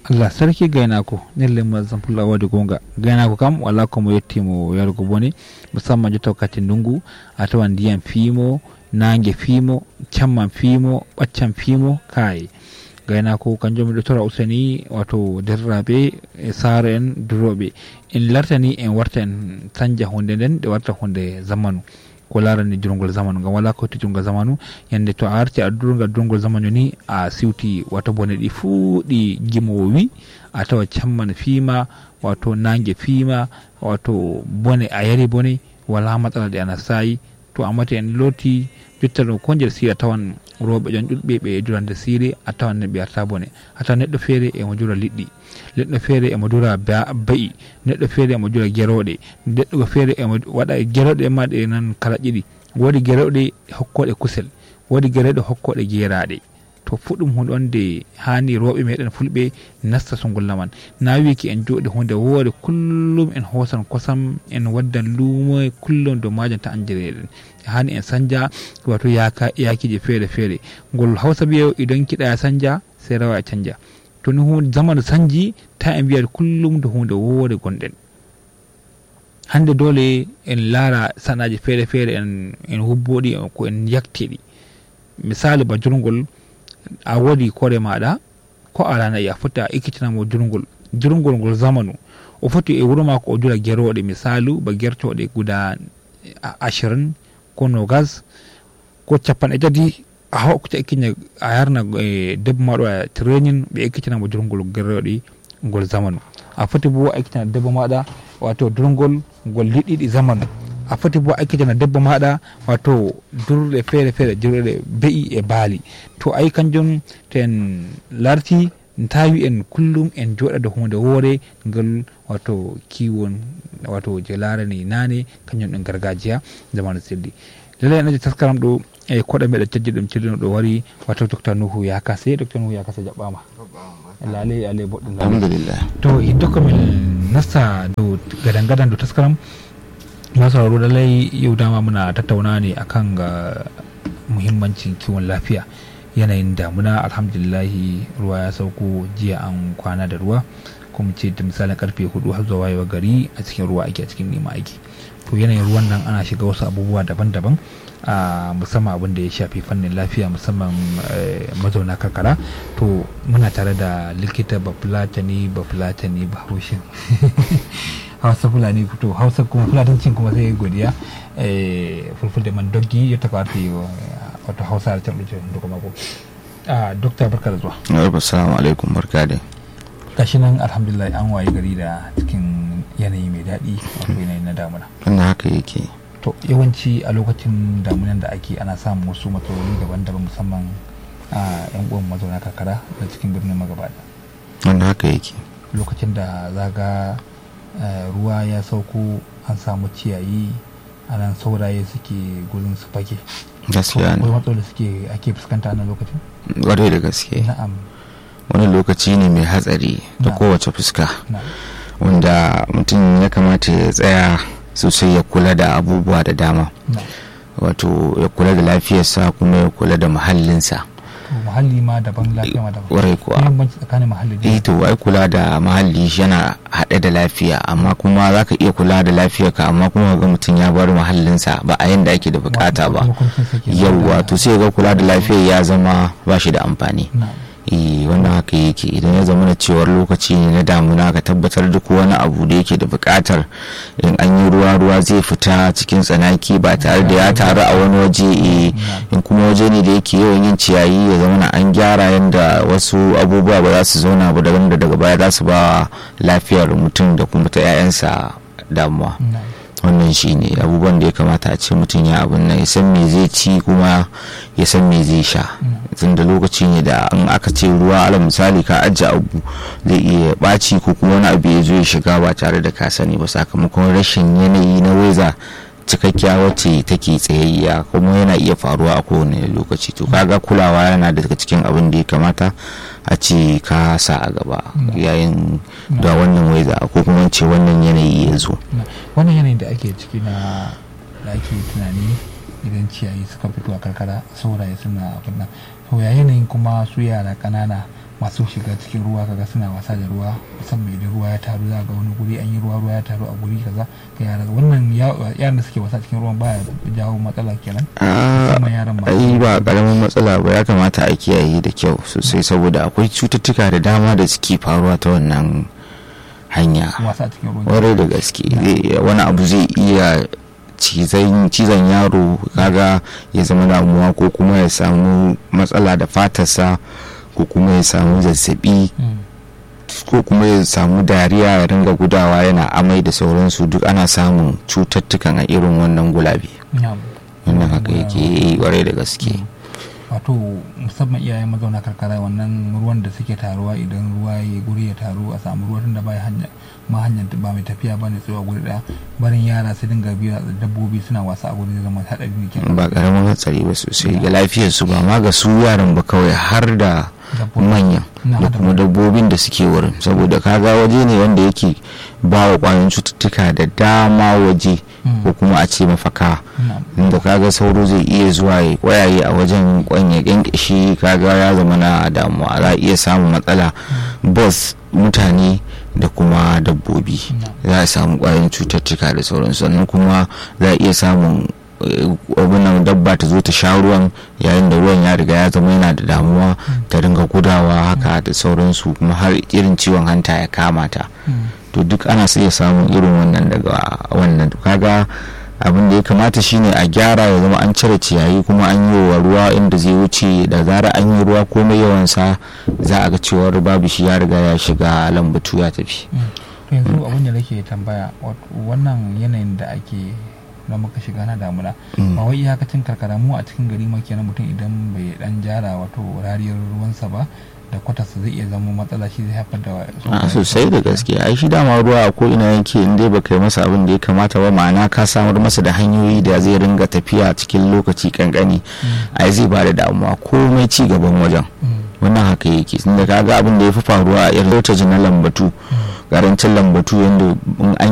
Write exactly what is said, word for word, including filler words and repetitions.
Allah sarki gaynako nelle mo zampula wadi gonga gaynako kam wala ko mo yettimo yarugo bone musamman jotto kati ndungu a tawan ndiyam fiimo nange fiimo camman fiimo ɓaccan fiimo kaye gaynako kanjum ɗo tora useni wato derraɓe e saaro en duroɓe en lartani en warta en sanja hunde nden ɗe warta hunde zamanu ko larani durgol zamanu ngam wala ko tijunga zamanu yande to a arti a durga durgol zamanu ni a siwti wato bone ɗi fuu ɗi gimowo wi a tawa camman fiima wato nange fiima wato bone a yari bone wala matsala ɗe ana sayi to amati en looti jotta ɗo ko nder siri a tawan rewɓe ƴon ɗuɗɓe ɓe durande siri a tawan ne ɓe arta bone a tawan neɗɗo feere emo dura liɗɗi neɗɗo feere emo dura ba'i neɗɗo feere emo dura geroɗe neɗɗo feere emo waɗa geroɗe ma ɗe nan kala ɗiɗi woodi geroɗe hokkoɗe kusel woodi geroɗe hokkoɗe geraɗe to fuɗɗum hunde on de hani rewɓe meɗen fulɓe nasta sungulla man na wiki en jooɗi hunde woore kullum en hoosan kosam en waddan luumo kullum dow majum ta andireɗen hani en sanja wato yaka yakiji feere feere ngol hawsa biye idan kiɗa sanja sai rawa e canja to ni hunde zamanu sanji ta en mbiyat kullum do hunde woore gonɗen hande dole en laara sanaji feere feere en en hubboɗi ko en yaktiɗi misali ba jurgol a wodi kore maɗa ko alanayi a foti a ekkitinamo jurgol jurgol ngol zamanu o foti e wuro mako o jura geroɗe misalu ba gertoɗe guda ashirin ko nogas ko capan e jadi a hokkita ekkina a yarna e debbo maɗo a training ɓe ekkitinamo jurgol geroɗe ngol zamanu a foti bo a ekkitina debbo maɗa wato durgol ngol liɗɗiɗi zamanu a foti bo ekkitina debbo maɗa wato durɗe feere feere jurɗe be'i e baali to ayi kanjum to en larti tawi en kullum en joɗa hunde woore ngol wato kiwon wato je larani nane kañum ɗen gargajiya zamanu selli lele enaji taskaram ɗo e koɗe meɗen cajji ɗum cellino ɗo wari wato docteur Nuhu Yakase docteur Nuhu Yakase jaɓɓama laale ale boɗɗum alhamdulillah to hiddo komin nasta dow gadan gadan dow taskaram masauraro lallai yau dama muna tattauna ne akan ga muhimmancin kiwon lafiya yanayin damuna alhamdulillahi ruwa ya sauko jiya an kwana da ruwa kuma ce da misalin karfe hudu har zuwa wayewa gari a cikin ruwa ake a cikin nema ake to yanayin ruwan nan ana shiga wasu abubuwa daban-daban a musamman abin da ya shafi fannin lafiya musamman mazauna karkara to muna tare da likita bafulatani bafulatani bahaushin hausa fulani to hausa kuma fulatancin kuma sai godiya fulfulde man doggi yetta ko arti wato hausa da tambace da kuma ko a dokta barka da zuwa assalamu alaikum barka da gashi nan alhamdulillah an waye gari da cikin yanayi mai daɗi wato yanayi na damuna wannan haka yake to yawanci a lokacin damunan da ake ana samun wasu matsaloli daban-daban musamman a yan uwan mazauna karkara da cikin birnin magabata wannan haka yake lokacin da zaga ruwa ya sauko an samu ciyayi a nan sauraye suke gurin su fage gaskiya ne akwai matsaloli suke ake fuskanta na lokacin ƙwarai da gaske na'am wani lokaci ne mai hatsari ta kowace fuska wanda mutum ya kamata ya tsaya sosai ya kula da abubuwa da dama wato ya kula da lafiyarsa kuma ya kula da muhallinsa muhalli ma daban lafiya ma daban ƙwarai kuwa bambanci tsakanin muhalli da eh to ai kula da muhalli yana haɗe da lafiya amma kuma zaka iya kula da lafiyarka amma kuma ga mutum ya bar muhallinsa ba a yanda ake da bukata ba yawwa to sai ga kula da lafiyar ya zama ba shi da amfani eh wannan haka yake idan ya zama na cewar lokaci ne na damuna ka tabbatar duk wani abu da yake da bukatar in an yi ruwa ruwa zai fita cikin tsanaki ba tare da ya taru a wani waje in kuma waje ne da yake yawan yin ciyayi ya zama na an gyara yadda wasu abubuwa ba za su zauna ba da daga baya za su ba lafiyar mutum da kuma ta 'ya'yansa damuwa wannan shi ne abubuwan da ya kamata a ce mutum ya abin nan ya san me zai ci kuma ya san me zai sha tun da lokaci ne da an aka ce ruwa ala misali ka ajiye abu zai iya ɓaci ko kuma wani abu ya zo ya shiga ba tare da ka sani ba sakamakon rashin yanayi na weza cikakkiya wacce take tsayayya kuma yana iya faruwa a kowane lokaci to kaga kulawa yana daga cikin abin da ya kamata a ce ka sa a gaba yayin da wannan weza ko kuma ce wannan yanayi ya zo wannan yanayin da ake ciki na da ake tunani idan ciyayi suka fito a karkara saurayi suna abin nan to ya yanayin kuma su yara kanana masu shiga cikin ruwa kaga suna wasa da ruwa, musamman idan ruwa ya taru za ga wani guri an yi ruwa ruwa ya taru a guri kaza ga yara, wannan yaran da suke wasa cikin ruwan baya jawo matsala kenan? ai ba karamin matsala ba, ya kamata a kiyaye da kyau sosai saboda akwai cututtuka da dama da suke faruwa ta wannan hanya. Warai da gaske wani abu zai iya cizon yaro kaga ya zama damuwa, ko kuma ya samu matsala da fatarsa, ko kuma ya samu zazzabi, ko kuma ya samu dariya ya ringa gudawa yana amai da sauransu. Duk ana samun cututtukan a irin wannan gulabe. Wannan haka yake warai da gaske. Wato musamman iyayen mazauna karkara, wannan ruwan da suke taruwa idan ruwa ya guri ya taru a samu ruwan da baya hanya ma hanyar ba mai tafiya ba ne tsawa guri daya, barin yara su dinga biya dabbobi suna wasa a guri zama hadari ne kenan. Ba karamin hatsari ba sosai ga lafiyar su, ba ma ga su yaran ba kawai, har da manyan da kuma dabbobin da suke wurin, saboda kaga waje ne wanda yake ba wa kwayoyin cututtuka da dama waje, ko kuma a ce mafaka, inda kaga sauro zai iya zuwa ya kwayaye a wajen kwanye gangashi, kaga ya zama na damuwa, za a iya samun matsala bus mutane da kuma dabbobi, za a samu kwayoyin cututtuka da sauransu. Sannan kuma za a iya samun abinan dabba ta zo ta sha ruwan yayin da ruwan ya riga ya zama yana da damuwa, ta ringa gudawa haka da sauransu, kuma har irin ciwon hanta ya kama ta. To duk ana iya samun irin wannan daga wannan. Kaga abin da ya kamata shine a gyara, ya zama an cire ciyayi, kuma an yi wa ruwa inda zai wuce. Da zarar an yi ruwa komai yawansa za a ga cewar babu shi, ya riga ya shiga lambatu ya tafi. Yanzu abin da nake tambaya, wannan yanayin da ake da muka shiga na damuna, ba wai iyakacin karkara, mu a cikin gari ma kenan mutum idan bai dan jara wato rariyar ruwansa ba da kwatarsa zai iya zama matsala, shi zai haifar da a sosai da gaske. ai shi dama ruwa ko ina yake, in dai baka yi masa abin da ya kamata ba, ma'ana ka samar masa da hanyoyi da zai ringa tafiya cikin lokaci kankani, ai zai ba da damuwa komai ci gaban wajen. Wannan haka yake, tunda kaga abin da ya fi faruwa a irin lokacin na lambatu, garancin lambatu, yanda an